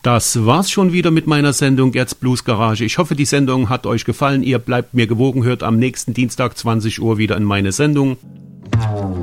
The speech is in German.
Das war's schon wieder mit meiner Sendung Gerds Blues Garage. Ich hoffe, die Sendung hat euch gefallen. Ihr bleibt mir gewogen, hört am nächsten Dienstag 20 Uhr wieder in meine Sendung.